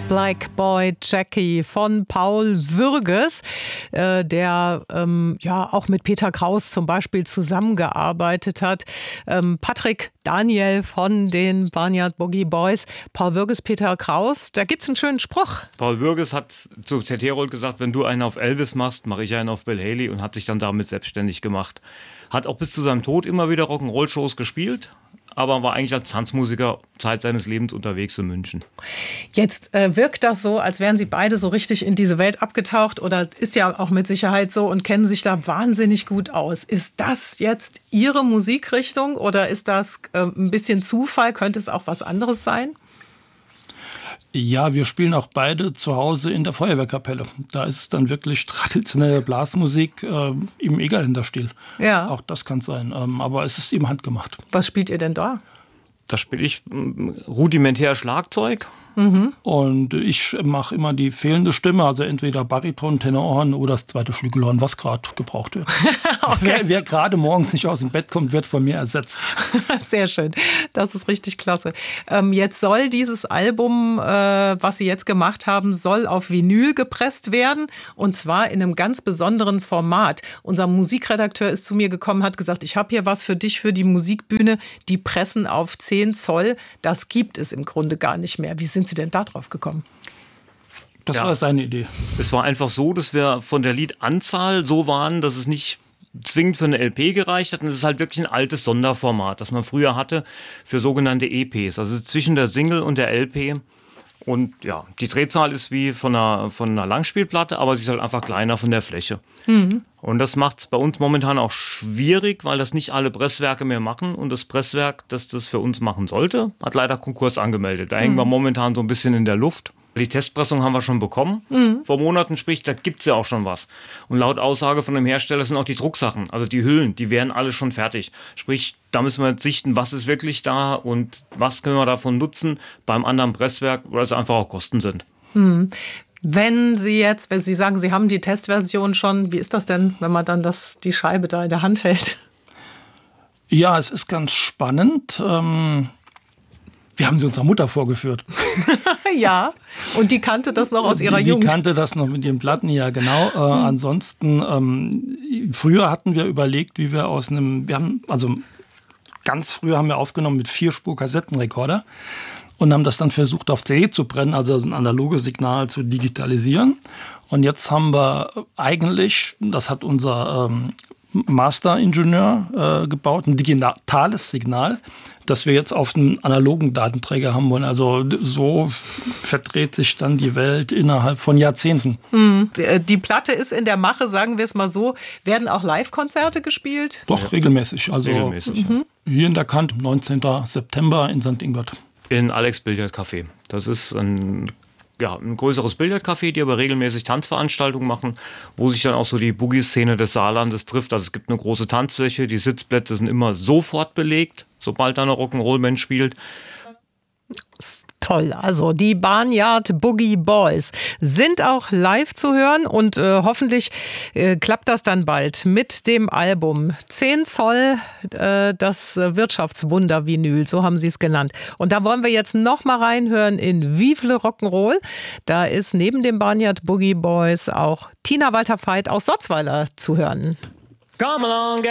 Black Boy Jackie von Paul Würges, der auch mit Peter Kraus zum Beispiel zusammengearbeitet hat. Patrick Daniel von den Barnyard Boogie Boys, Paul Würges, Peter Kraus. Da gibt's einen schönen Spruch. Paul Würges hat zu Ted Herold gesagt, wenn du einen auf Elvis machst, mache ich einen auf Bill Haley, und hat sich dann damit selbstständig gemacht. Hat auch bis zu seinem Tod immer wieder Rock'n'Roll-Shows gespielt, aber war eigentlich als Tanzmusiker Zeit seines Lebens unterwegs in München. Jetzt wirkt das so, als wären Sie beide so richtig in diese Welt abgetaucht, oder ist ja auch mit Sicherheit so, und kennen sich da wahnsinnig gut aus. Ist das jetzt Ihre Musikrichtung oder ist das ein bisschen Zufall? Könnte es auch was anderes sein? Ja, wir spielen auch beide zu Hause in der Feuerwehrkapelle. Da ist es dann wirklich traditionelle Blasmusik im Egerländer-Stil. Ja. Auch das kann sein, aber es ist eben handgemacht. Was spielt ihr denn da? Da spiele ich rudimentär Schlagzeug. Und ich mache immer die fehlende Stimme, also entweder Bariton, Tenorhorn oder das zweite Flügelhorn, was gerade gebraucht wird. Okay. Wer gerade morgens nicht aus dem Bett kommt, wird von mir ersetzt. Sehr schön, das ist richtig klasse. Jetzt soll dieses Album, was Sie jetzt gemacht haben, soll auf Vinyl gepresst werden, und zwar in einem ganz besonderen Format. Unser Musikredakteur ist zu mir gekommen, hat gesagt, ich habe hier was für dich für die Musikbühne, die pressen auf 10 Zoll. Das gibt es im Grunde gar nicht mehr. Wie sind Sie denn da drauf gekommen? Das war seine Idee. Es war einfach so, dass wir von der Liedanzahl so waren, dass es nicht zwingend für eine LP gereicht hat. Und es ist halt wirklich ein altes Sonderformat, das man früher hatte für sogenannte EPs, also zwischen der Single und der LP. Und ja, die Drehzahl ist wie von einer Langspielplatte, aber sie ist halt einfach kleiner von der Fläche. Und das macht es bei uns momentan auch schwierig, weil das nicht alle Presswerke mehr machen. Und das Presswerk, das das für uns machen sollte, hat leider Konkurs angemeldet. Da hängen wir momentan so ein bisschen in der Luft. Die Testpressung haben wir schon bekommen. Vor Monaten, sprich, da gibt es ja auch schon was. Und laut Aussage von dem Hersteller sind auch die Drucksachen, also die Hüllen, die wären alle schon fertig. Sprich, da müssen wir jetzt sichten, was ist wirklich da und was können wir davon nutzen beim anderen Presswerk, weil es einfach auch Kosten sind. Wenn Sie sagen, Sie haben die Testversion schon, wie ist das denn, wenn man dann die Scheibe da in der Hand hält? Ja, es ist ganz spannend. Wir haben sie unserer Mutter vorgeführt. Ja, und die kannte das noch aus ihrer Jugend. Die kannte das noch mit den Platten, ja genau. Ansonsten, früher hatten wir überlegt, wie wir ganz früher haben wir aufgenommen mit 4-Spur-Kassettenrekorder und haben das dann versucht auf CD zu brennen, also ein analoges Signal zu digitalisieren. Und jetzt haben wir eigentlich, das hat unser Master-Ingenieur gebaut, ein digitales Signal, das wir jetzt auf einem analogen Datenträger haben wollen. Also so verdreht sich dann die Welt innerhalb von Jahrzehnten. Die Platte ist in der Mache, sagen wir es mal so. Werden auch Live-Konzerte gespielt? Doch, regelmäßig. Also Regelmäßig, hier in der Kant, 19. September in St. Ingbert. In Alex Billardcafé. Das ist ein größeres Billardcafé, die aber regelmäßig Tanzveranstaltungen machen, wo sich dann auch so die Boogie-Szene des Saarlandes trifft. Also es gibt eine große Tanzfläche, die Sitzplätze sind immer sofort belegt, sobald da eine Rock'n'Roll-Band spielt. Toll, also die Barnyard Boogie Boys sind auch live zu hören, und hoffentlich klappt das dann bald mit dem Album 10 Zoll, das Wirtschaftswunder-Vinyl, so haben sie es genannt. Und da wollen wir jetzt noch mal reinhören in Vive le Rock'n'Roll. Da ist neben den Barnyard Boogie Boys auch Tina Walter-Veit aus Sotzweiler zu hören. Come along.